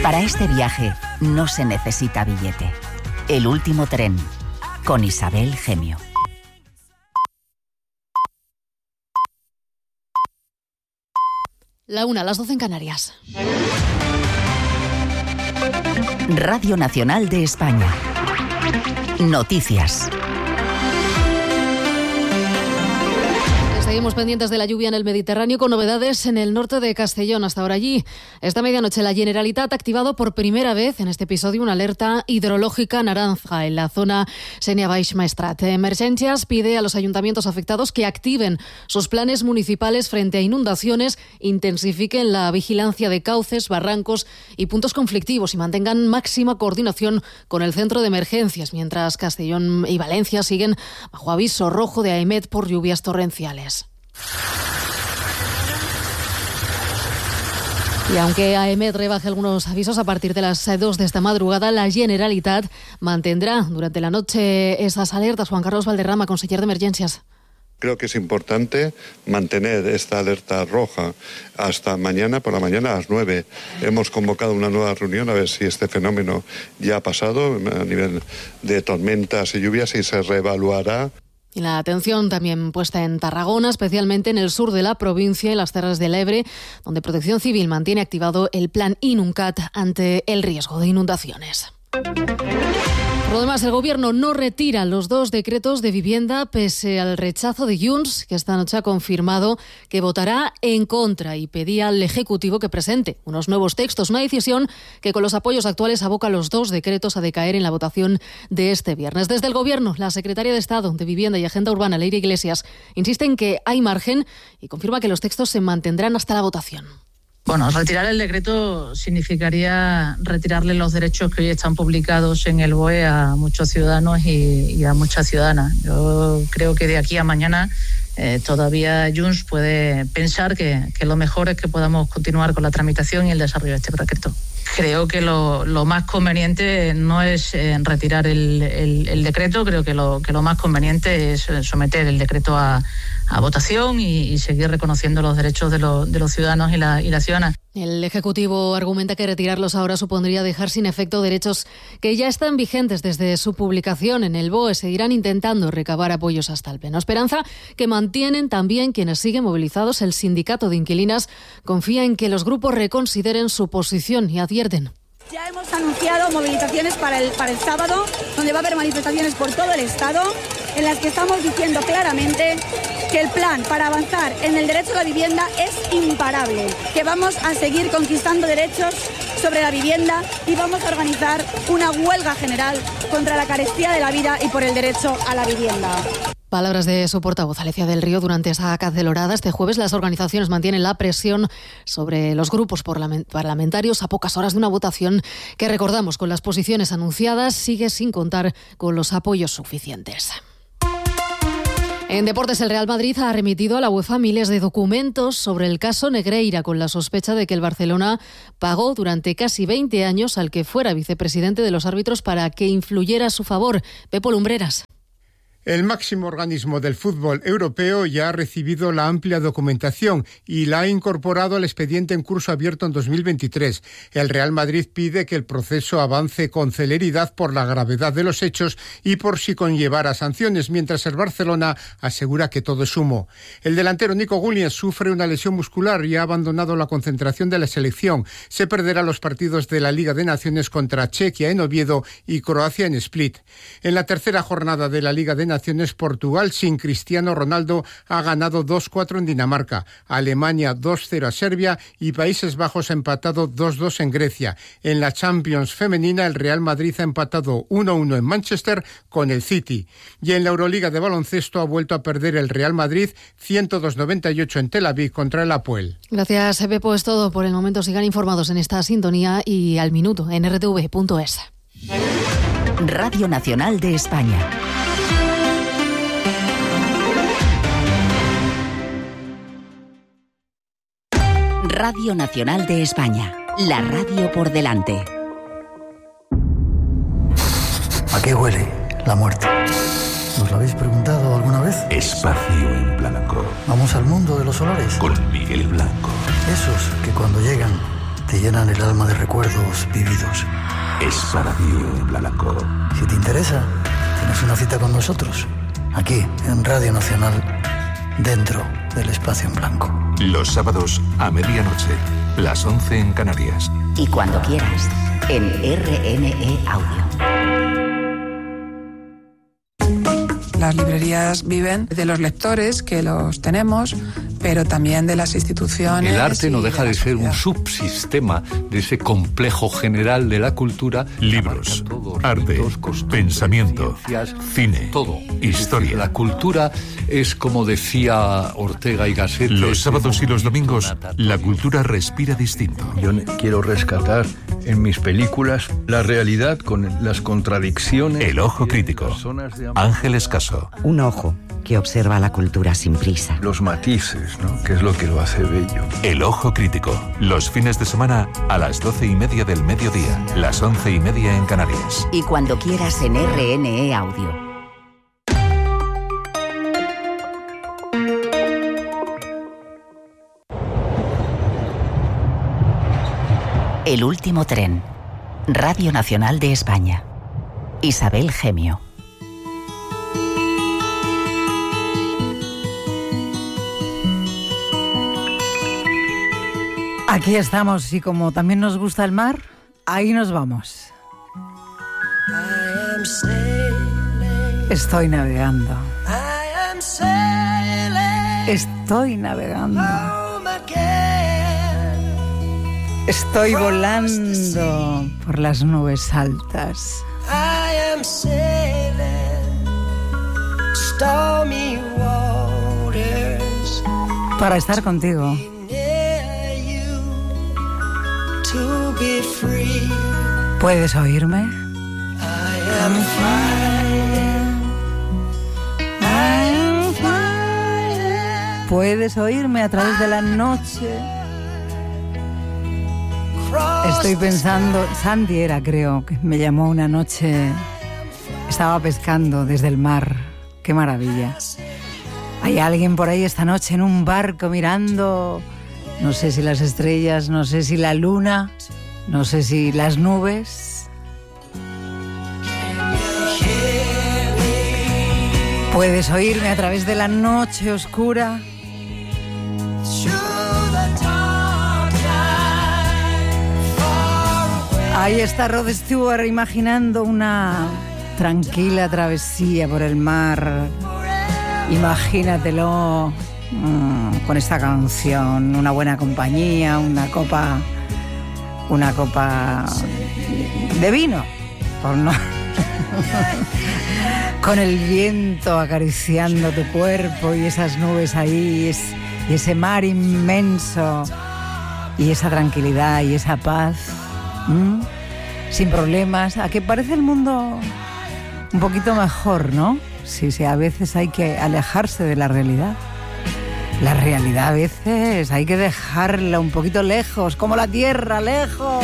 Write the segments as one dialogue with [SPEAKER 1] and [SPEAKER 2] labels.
[SPEAKER 1] Para este viaje no se necesita billete. El último tren, con Isabel Gemio.
[SPEAKER 2] La 1, las 12 en Canarias.
[SPEAKER 1] Radio Nacional de España. Noticias.
[SPEAKER 2] Seguimos pendientes de la lluvia en el Mediterráneo, con novedades en el norte de Castellón. Hasta ahora allí, esta medianoche, la Generalitat ha activado por primera vez en este episodio una alerta hidrológica naranja en la zona Sénia Baix Maestrat. Emergencias pide a los ayuntamientos afectados que activen sus planes municipales frente a inundaciones, intensifiquen la vigilancia de cauces, barrancos y puntos conflictivos y mantengan máxima coordinación con el centro de emergencias, mientras Castellón y Valencia siguen bajo aviso rojo de AEMET por lluvias torrenciales. Y aunque AEMET rebaje algunos avisos a partir de las 2 de esta madrugada, la Generalitat mantendrá durante la noche esas alertas. Juan Carlos Valderrama, conseller de Emergencias.
[SPEAKER 3] Creo que es importante mantener esta alerta roja hasta mañana por la mañana a las 9. Hemos convocado una nueva reunión a ver si este fenómeno ya ha pasado a nivel de tormentas y lluvias y se reevaluará.
[SPEAKER 2] Y la atención también puesta en Tarragona, especialmente en el sur de la provincia y las Terras del Ebre, donde Protección Civil mantiene activado el plan Inuncat ante el riesgo de inundaciones. Por lo demás, el Gobierno no retira los 2 decretos de vivienda pese al rechazo de Junts, que esta noche ha confirmado que votará en contra y pedía al Ejecutivo que presente unos nuevos textos. Una decisión que con los apoyos actuales aboca los 2 decretos a decaer en la votación de este viernes. Desde el Gobierno, la secretaria de Estado de Vivienda y Agenda Urbana, Leire Iglesias, insiste en que hay margen y confirma que los textos se mantendrán hasta la votación.
[SPEAKER 4] Bueno, retirar el decreto significaría retirarle los derechos que hoy están publicados en el BOE a muchos ciudadanos y a muchas ciudadanas. Yo creo que de aquí a mañana todavía Junts puede pensar que lo mejor es que podamos continuar con la tramitación y el desarrollo de este decreto. Creo que lo más conveniente no es retirar el decreto, creo que lo más conveniente es someter el decreto a votación y seguir reconociendo los derechos de los ciudadanos y la ciudadana.
[SPEAKER 2] El Ejecutivo argumenta que retirarlos ahora supondría dejar sin efecto derechos que ya están vigentes desde su publicación en el BOE. Seguirán intentando recabar apoyos hasta el pleno. Esperanza que mantienen también quienes siguen movilizados. El sindicato de inquilinas confía en que los grupos reconsideren su posición y advierten.
[SPEAKER 5] Ya hemos anunciado movilizaciones para el sábado, donde va a haber manifestaciones por todo el Estado, en las que estamos diciendo claramente que el plan para avanzar en el derecho a la vivienda es imparable, que vamos a seguir conquistando derechos sobre la vivienda y vamos a organizar una huelga general contra la carestía de la vida y por el derecho a la vivienda.
[SPEAKER 2] Palabras de su portavoz, Alecia del Río, durante esa cacerolada. Este jueves las organizaciones mantienen la presión sobre los grupos parlamentarios a pocas horas de una votación que, recordamos, con las posiciones anunciadas sigue sin contar con los apoyos suficientes. En deportes, el Real Madrid ha remitido a la UEFA miles de documentos sobre el caso Negreira, con la sospecha de que el Barcelona pagó durante casi 20 años al que fuera vicepresidente de los árbitros para que influyera a su favor. Pepo Lumbreras.
[SPEAKER 6] El máximo organismo del fútbol europeo ya ha recibido la amplia documentación y la ha incorporado al expediente en curso abierto en 2023. El Real Madrid pide que el proceso avance con celeridad por la gravedad de los hechos y por si conllevara sanciones, mientras el Barcelona asegura que todo es humo. El delantero Nico Williams sufre una lesión muscular y ha abandonado la concentración de la selección. Se perderá los partidos de la Liga de Naciones contra Chequia en Oviedo y Croacia en Split. En la tercera jornada de la Liga de Naciones, Portugal, sin Cristiano Ronaldo, ha ganado 2-4 en Dinamarca, Alemania 2-0 a Serbia y Países Bajos ha empatado 2-2 en Grecia. En la Champions femenina, el Real Madrid ha empatado 1-1 en Manchester con el City. Y en la Euroliga de baloncesto ha vuelto a perder el Real Madrid 102-98 en Tel Aviv contra el Apoel.
[SPEAKER 2] Gracias, Pepo. Es todo por el momento. Sigan informados en esta sintonía y al minuto en rtv.es.
[SPEAKER 1] Radio Nacional de España. Radio Nacional de España, la radio por delante.
[SPEAKER 7] ¿A qué huele la muerte? ¿Os lo habéis preguntado alguna vez?
[SPEAKER 8] Espacio en blanco.
[SPEAKER 7] Vamos al mundo de los olores.
[SPEAKER 8] Con Miguel Blanco.
[SPEAKER 7] Esos que cuando llegan te llenan el alma de recuerdos vividos.
[SPEAKER 8] Espacio en Blanco.
[SPEAKER 7] Si te interesa, tienes una cita con nosotros, aquí en Radio Nacional, dentro del Espacio en Blanco.
[SPEAKER 8] Los sábados a medianoche, las 11 en Canarias.
[SPEAKER 1] Y cuando quieras, en RNE Audio.
[SPEAKER 9] Las librerías viven de los lectores, que los tenemos, pero también de las instituciones.
[SPEAKER 10] El arte no deja de ser un subsistema de ese complejo general de la cultura.
[SPEAKER 8] Libros, arte, pensamiento, cine,
[SPEAKER 10] todo,
[SPEAKER 8] historia.
[SPEAKER 10] La cultura es, como decía Ortega y Gasset.
[SPEAKER 8] Los sábados y los domingos, la cultura respira distinto.
[SPEAKER 11] Yo quiero rescatar en mis películas la realidad con las contradicciones.
[SPEAKER 8] El ojo crítico. Ángeles Caso.
[SPEAKER 1] Un ojo que observa la cultura sin prisa.
[SPEAKER 11] Los matices, ¿no? Que es lo que lo hace bello.
[SPEAKER 8] El ojo crítico. Los fines de semana a las 12:30 del mediodía, las 11:30 en Canarias.
[SPEAKER 1] Y cuando quieras en RNE Audio. El último tren. Radio Nacional de España. Isabel Gemio.
[SPEAKER 12] Aquí estamos y como también nos gusta el mar, ahí nos vamos. Estoy navegando. Estoy navegando. Estoy volando por las nubes altas. Para estar contigo. ¿Puedes oírme? ¿Puedes oírme a través de la noche? Estoy pensando, Sandy era, creo, que me llamó una noche, estaba pescando desde el mar. ¡Qué maravilla! Hay alguien por ahí esta noche en un barco mirando... No sé si las estrellas, no sé si la luna, no sé si las nubes. ¿Puedes oírme a través de la noche oscura? Ahí está Rod Stewart imaginando una tranquila travesía por el mar. Imagínatelo. Con esta canción, una buena compañía, una copa de vino, por no con el viento acariciando tu cuerpo y esas nubes ahí y ese mar inmenso y esa tranquilidad y esa paz, sin problemas, a que parece el mundo un poquito mejor, ¿no? Sí, a veces hay que alejarse de la realidad. La realidad a veces hay que dejarla un poquito lejos, como la tierra, lejos.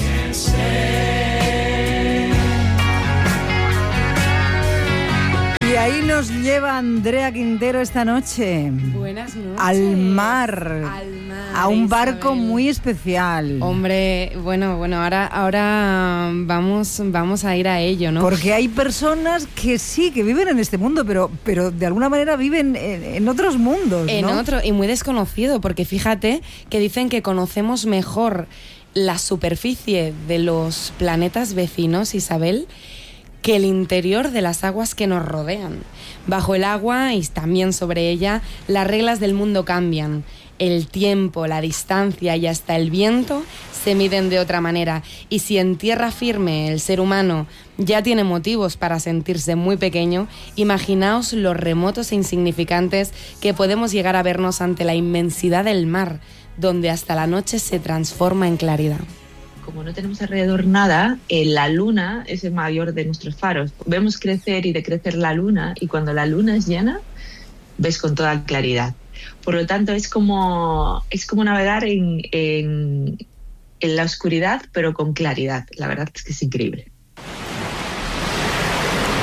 [SPEAKER 12] Y ahí nos lleva Andrea Quintero esta noche.
[SPEAKER 13] Buenas noches.
[SPEAKER 12] Al mar. A un barco muy especial.
[SPEAKER 13] Hombre, bueno, ahora vamos a ir a ello, ¿no?
[SPEAKER 12] Porque hay personas que sí, que viven en este mundo, pero de alguna manera viven en otros mundos, ¿no?
[SPEAKER 13] En otro, y muy desconocido, porque fíjate que dicen que conocemos mejor la superficie de los planetas vecinos, Isabel, que el interior de las aguas que nos rodean. Bajo el agua y también sobre ella, las reglas del mundo cambian. El tiempo, la distancia y hasta el viento se miden de otra manera. Y si en tierra firme el ser humano ya tiene motivos para sentirse muy pequeño, imaginaos los remotos e insignificantes que podemos llegar a vernos ante la inmensidad del mar, donde hasta la noche se transforma en claridad.
[SPEAKER 4] Como no tenemos alrededor nada, la luna es el mayor de nuestros faros. Vemos crecer y decrecer la luna, y cuando la luna es llena, ves con toda claridad. Por lo tanto, es como navegar en la oscuridad, pero con claridad. La verdad es que es increíble.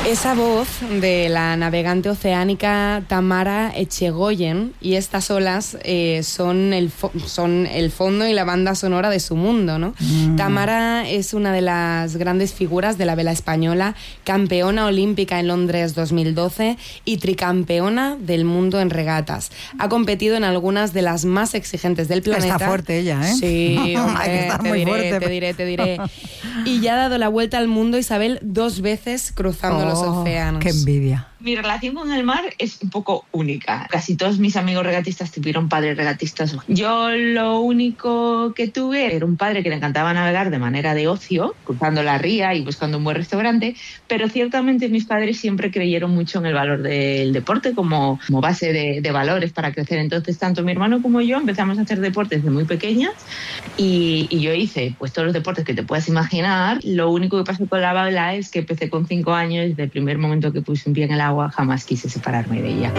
[SPEAKER 13] Esa voz de la navegante oceánica Tamara Echegoyen, y estas olas son el fondo y la banda sonora de su mundo, ¿no? Tamara es una de las grandes figuras de la vela española, campeona olímpica en Londres 2012 y tricampeona del mundo en regatas. Ha competido en algunas de las más exigentes del planeta.
[SPEAKER 12] Está fuerte ella, ¿eh?
[SPEAKER 13] Sí, hombre, te diré. Y ya ha dado la vuelta al mundo, Isabel, 2 veces cruzando los océanos.
[SPEAKER 12] ¡Qué envidia!
[SPEAKER 14] Mi relación con el mar es un poco única. Casi todos mis amigos regatistas tuvieron padres regatistas. Yo lo único que tuve era un padre que le encantaba navegar de manera de ocio, cruzando la ría y buscando un buen restaurante, pero ciertamente mis padres siempre creyeron mucho en el valor del deporte como base de valores para crecer. Entonces, tanto mi hermano como yo empezamos a hacer deportes desde muy pequeñas y yo hice pues todos los deportes que te puedas imaginar. Lo único que pasó con la vela es que empecé con 5 años, desde el primer momento que puse un pie en el agua jamás quise separarme de ella.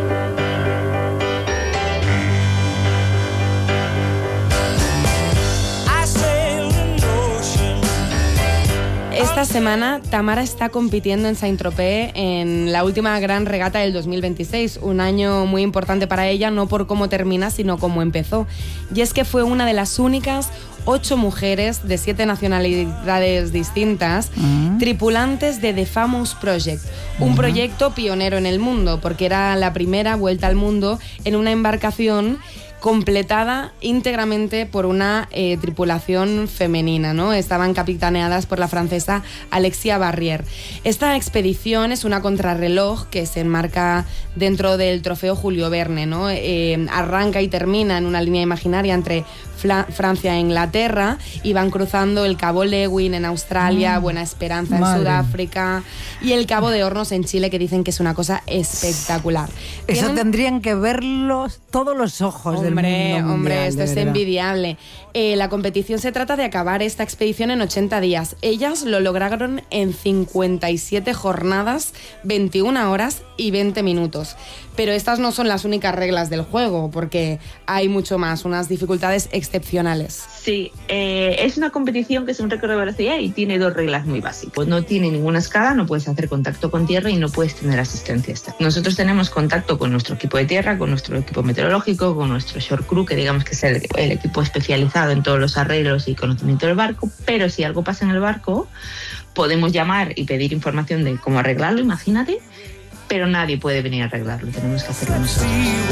[SPEAKER 13] Esta semana Tamara está compitiendo en Saint-Tropez en la última gran regata del 2026, un año muy importante para ella, no por cómo termina, sino cómo empezó. Y es que fue una de las únicas 8 mujeres de 7 nacionalidades distintas, tripulantes de The Famous Project, un proyecto pionero en el mundo, porque era la primera vuelta al mundo en una embarcación completada íntegramente por una tripulación femenina, ¿no? Estaban capitaneadas por la francesa Alexia Barrier. Esta expedición es una contrarreloj que se enmarca dentro del trofeo Julio Verne, ¿no? Arranca y termina en una línea imaginaria entre Francia e Inglaterra y van cruzando el Cabo Lewin en Australia, Buena Esperanza en Sudáfrica y el Cabo de Hornos en Chile, que dicen que es una cosa espectacular.
[SPEAKER 12] Eso tendrían que verlo todos los ojos del mundo mundial.
[SPEAKER 13] Hombre, esto es envidiable. La competición se trata de acabar esta expedición en 80 días. Ellas lo lograron en 57 jornadas, 21 horas y 20 minutos. Pero estas no son las únicas reglas del juego, porque hay mucho más, unas dificultades excepcionales.
[SPEAKER 14] Sí, es una competición que es un récord de velocidad y tiene 2 reglas muy básicas. No tiene ninguna escala, no puedes hacer contacto con tierra y no puedes tener asistencia. Nosotros tenemos contacto con nuestro equipo de tierra, con nuestro equipo meteorológico, con nuestro shore crew, que digamos que es el equipo especializado en todos los arreglos y conocimiento del barco, pero si algo pasa en el barco, podemos llamar y pedir información de cómo arreglarlo, imagínate, pero nadie puede venir a arreglarlo, tenemos que hacerlo nosotros.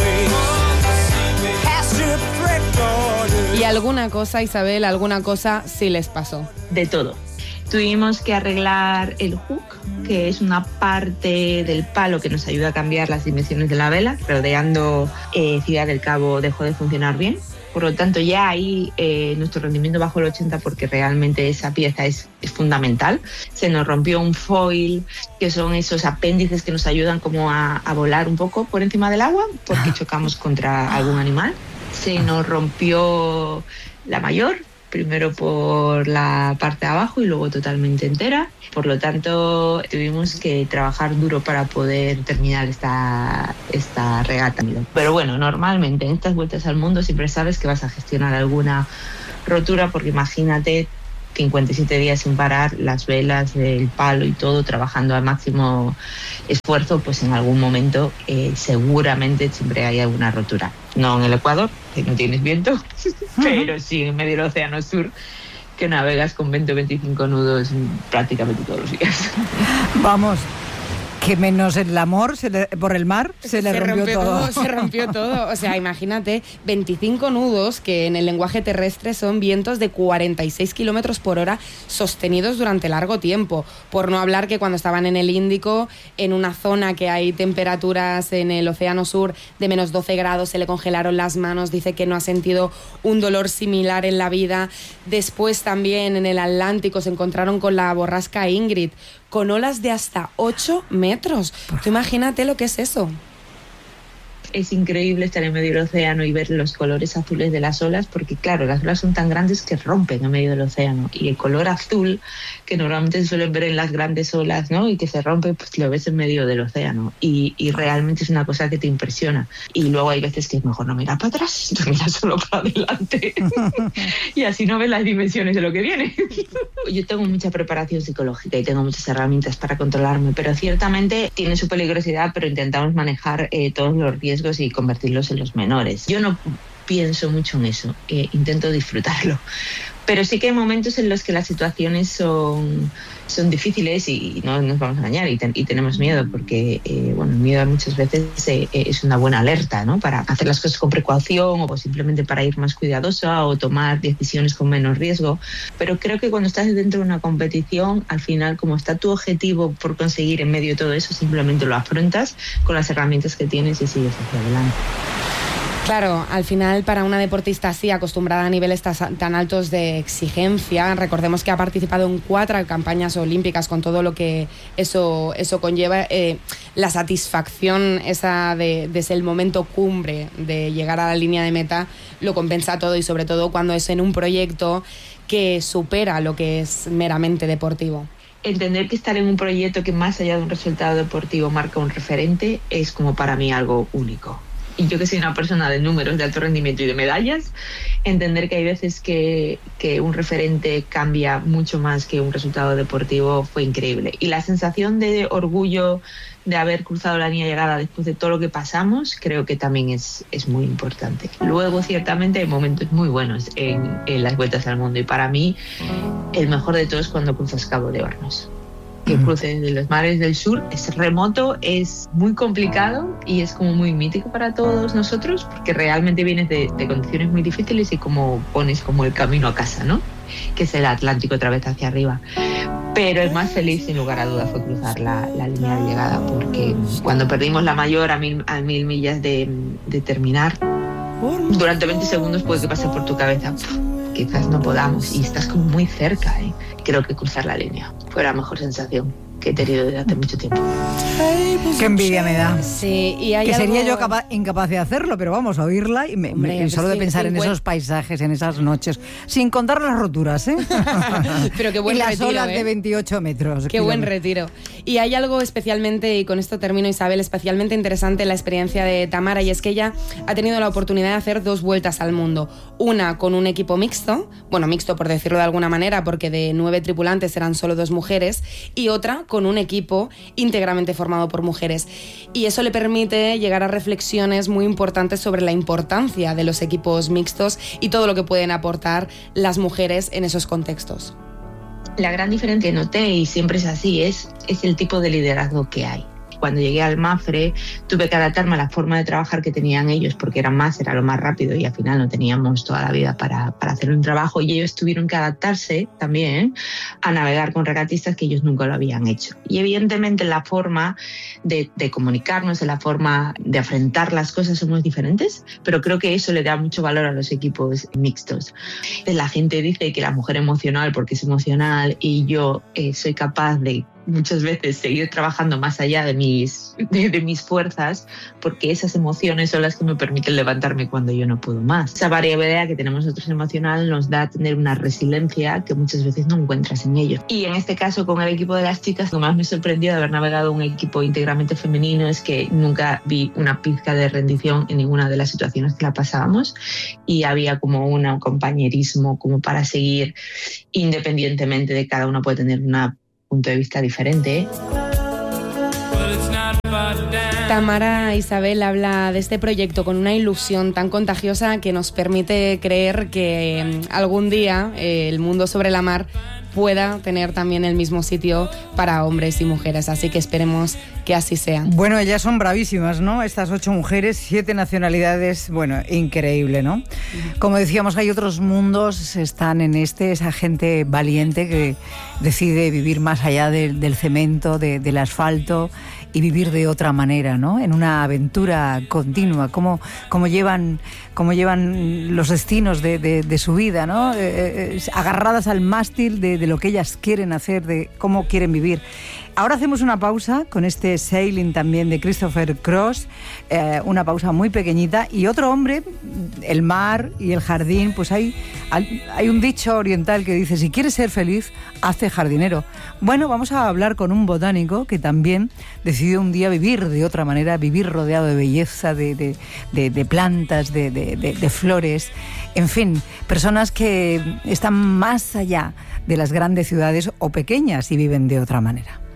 [SPEAKER 13] Y alguna cosa, Isabel, alguna cosa sí les pasó.
[SPEAKER 14] De todo. Tuvimos que arreglar el hook, que es una parte del palo que nos ayuda a cambiar las dimensiones de la vela. Rodeando Ciudad del Cabo dejó de funcionar bien. Por lo tanto, ya ahí nuestro rendimiento bajó el 80% porque realmente esa pieza es fundamental. Se nos rompió un foil, que son esos apéndices que nos ayudan como a volar un poco por encima del agua porque chocamos contra algún animal. Se nos rompió la mayor, primero por la parte de abajo y luego totalmente entera. Por lo tanto, tuvimos que trabajar duro para poder terminar esta regata. Pero bueno, normalmente en estas vueltas al mundo siempre sabes que vas a gestionar alguna rotura, porque imagínate 57 días sin parar, las velas, el palo y todo, trabajando al máximo esfuerzo, pues en algún momento seguramente siempre hay alguna rotura. No en el Ecuador, que no tienes viento, pero sí en medio del Océano Sur, que navegas con 20 o 25 nudos prácticamente todos los días.
[SPEAKER 12] Vamos, que menos el amor por el mar se le rompió todo.
[SPEAKER 13] Se rompió todo. O sea, imagínate, 25 nudos, que en el lenguaje terrestre son vientos de 46 kilómetros por hora sostenidos durante largo tiempo. Por no hablar que cuando estaban en el Índico, en una zona que hay temperaturas en el Océano Sur de menos 12 grados, se le congelaron las manos. Dice que no ha sentido un dolor similar en la vida. Después también en el Atlántico se encontraron con la borrasca Ingrid, con olas de hasta 8 metros. Tú imagínate lo que es eso.
[SPEAKER 14] Es increíble estar en medio del océano y ver los colores azules de las olas, porque claro, las olas son tan grandes que rompen en medio del océano, y el color azul que normalmente se suelen ver en las grandes olas, ¿no?, y que se rompe, pues lo ves en medio del océano, y realmente es una cosa que te impresiona. Y luego hay veces que es mejor no mirar para atrás, mirar solo para adelante y así no ves las dimensiones de lo que viene. Yo tengo mucha preparación psicológica y tengo muchas herramientas para controlarme, pero ciertamente tiene su peligrosidad, pero intentamos manejar todos los riesgos y convertirlos en los menores. Yo no pienso mucho en eso, intento disfrutarlo. Pero sí que hay momentos en los que las situaciones son difíciles y no nos vamos a engañar y tenemos miedo, porque el miedo muchas veces es una buena alerta, ¿no?, para hacer las cosas con precaución o simplemente para ir más cuidadosa o tomar decisiones con menos riesgo. Pero creo que cuando estás dentro de una competición, al final, como está tu objetivo por conseguir en medio de todo eso, simplemente lo afrontas con las herramientas que tienes y sigues hacia adelante.
[SPEAKER 13] Claro, al final para una deportista así, acostumbrada a niveles tan altos de exigencia, recordemos que ha participado en 4 campañas olímpicas con todo lo que eso conlleva, la satisfacción esa de ser el momento cumbre, de llegar a la línea de meta, lo compensa todo, y sobre todo cuando es en un proyecto que supera lo que es meramente deportivo.
[SPEAKER 14] Entender que estar en un proyecto que más allá de un resultado deportivo marca un referente es como para mí algo único. Y yo, que soy una persona de números, de alto rendimiento y de medallas, entender que hay veces que un referente cambia mucho más que un resultado deportivo fue increíble. Y la sensación de orgullo de haber cruzado la línea de llegada después de todo lo que pasamos, creo que también es muy importante. Luego, ciertamente, hay momentos muy buenos en las vueltas al mundo, y para mí el mejor de todo es cuando cruzas Cabo de Hornos. Que cruce de los mares del sur es remoto, es muy complicado y es como muy mítico para todos nosotros, porque realmente vienes de condiciones muy difíciles y como pones como el camino a casa, ¿no?, que es el Atlántico otra vez hacia arriba. Pero el más feliz, sin lugar a dudas, fue cruzar la línea de llegada, porque cuando perdimos la mayor a 1000 millas de terminar, durante 20 segundos puede que pase por tu cabeza, quizás no podamos, y estás como muy cerca, ¿eh? Creo que cruzar la línea fue la mejor sensación que he tenido desde hace mucho tiempo.
[SPEAKER 12] Qué envidia me da.
[SPEAKER 13] Sí, y hay
[SPEAKER 12] que
[SPEAKER 13] algo...
[SPEAKER 12] sería yo incapaz de hacerlo, pero vamos a oírla y solo de pensar en esos paisajes, en esas noches, sin contar las roturas, ¿eh?
[SPEAKER 13] Pero qué buen
[SPEAKER 12] y las
[SPEAKER 13] retiro,
[SPEAKER 12] olas de 28 metros.
[SPEAKER 13] Qué buen retiro. Y hay algo especialmente, y con esto termino, Isabel, especialmente interesante en la experiencia de Tamara, y es que ella ha tenido la oportunidad de hacer 2 vueltas al mundo. Una con un equipo mixto, bueno, mixto por decirlo de alguna manera, porque de 9 tripulantes eran solo 2 mujeres, y otra con un equipo íntegramente formado por mujeres. Y eso le permite llegar a reflexiones muy importantes sobre la importancia de los equipos mixtos y todo lo que pueden aportar las mujeres en esos contextos.
[SPEAKER 14] La gran diferencia que noté, y siempre es así, es el tipo de liderazgo que hay. Cuando llegué al MAFRE tuve que adaptarme a la forma de trabajar que tenían ellos, porque era lo más rápido, y al final no teníamos toda la vida para hacer un trabajo, y ellos tuvieron que adaptarse también a navegar con regatistas que ellos nunca lo habían hecho. Y evidentemente la forma de comunicarnos, la forma de afrontar las cosas somos diferentes, pero creo que eso le da mucho valor a los equipos mixtos. La gente dice que la mujer emocional porque es emocional, y yo soy capaz de muchas veces seguir trabajando más allá de mis fuerzas, porque esas emociones son las que me permiten levantarme cuando yo no puedo más. Esa variabilidad que tenemos nosotros emocional nos da a tener una resiliencia que muchas veces no encuentras en ellos. Y en este caso, con el equipo de las chicas, lo que más me sorprendió de haber navegado un equipo íntegramente femenino es que nunca vi una pizca de rendición en ninguna de las situaciones que la pasábamos, y había como un compañerismo como para seguir, independientemente de cada uno puede tener un punto de vista diferente.
[SPEAKER 13] Tamara, Isabel, habla de este proyecto con una ilusión tan contagiosa que nos permite creer que algún día el mundo sobre la mar pueda tener también el mismo sitio para hombres y mujeres, así que esperemos que así sea.
[SPEAKER 12] Bueno, ellas son bravísimas, ¿no? Estas 8 mujeres, 7 nacionalidades, bueno, increíble, ¿no? Como decíamos, hay otros mundos, están en esa gente valiente que decide vivir más allá del cemento, del asfalto, y vivir de otra manera, ¿no? En una aventura continua, cómo llevan los destinos de su vida, ¿no? Agarradas al mástil de lo que ellas quieren hacer, de cómo quieren vivir. Ahora hacemos una pausa con este Sailing también de Christopher Cross, una pausa muy pequeñita, y otro hombre, el mar y el jardín, pues hay un dicho oriental que dice: si quieres ser feliz, hazte jardinero. Bueno, vamos a hablar con un botánico que también decidió un día vivir de otra manera, vivir rodeado de belleza, de plantas, de flores, en fin, personas que están más allá de las grandes ciudades o pequeñas y viven de otra manera.